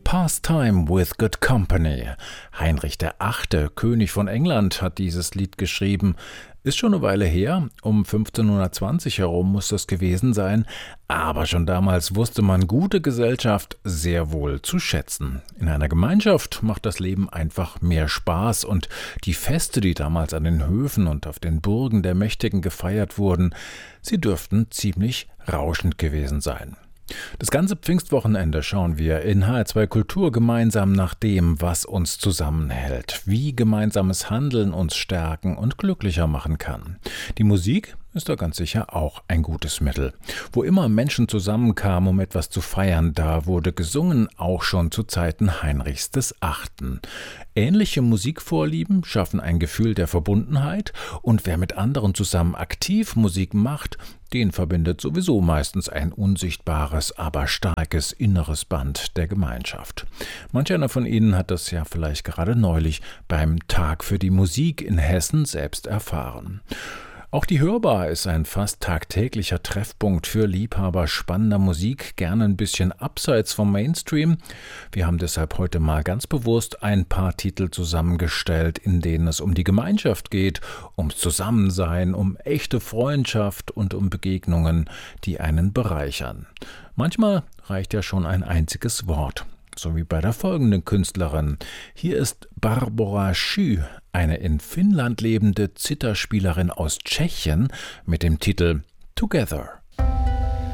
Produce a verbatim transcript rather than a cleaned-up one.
Pastime with Good Company. Heinrich der Achte, König von England, hat dieses Lied geschrieben. Ist schon eine Weile her, um fünfzehnhundertzwanzig herum muss das gewesen sein, aber schon damals wusste man gute Gesellschaft sehr wohl zu schätzen. In einer Gemeinschaft macht das Leben einfach mehr Spaß und die Feste, die damals an den Höfen und auf den Burgen der Mächtigen gefeiert wurden, sie dürften ziemlich rauschend gewesen sein. Das ganze Pfingstwochenende schauen wir in H R zwei Kultur gemeinsam nach dem, was uns zusammenhält, wie gemeinsames Handeln uns stärken und glücklicher machen kann. Die Musik ist da ganz sicher auch ein gutes Mittel. Wo immer Menschen zusammenkamen, um etwas zu feiern, da wurde gesungen, auch schon zu Zeiten Heinrichs des Achten. Ähnliche Musikvorlieben schaffen ein Gefühl der Verbundenheit und wer mit anderen zusammen aktiv Musik macht, den verbindet sowieso meistens ein unsichtbares, aber starkes inneres Band der Gemeinschaft. Manch einer von Ihnen hat das ja vielleicht gerade neulich beim Tag für die Musik in Hessen selbst erfahren. Auch die Hörbar ist ein fast tagtäglicher Treffpunkt für Liebhaber spannender Musik, gerne ein bisschen abseits vom Mainstream. Wir haben deshalb heute mal ganz bewusst ein paar Titel zusammengestellt, in denen es um die Gemeinschaft geht, ums Zusammensein, um echte Freundschaft und um Begegnungen, die einen bereichern. Manchmal reicht ja schon ein einziges Wort. So wie bei der folgenden Künstlerin. Hier ist Barbora Schü, eine in Finnland lebende Zitherspielerin aus Tschechien mit dem Titel Together.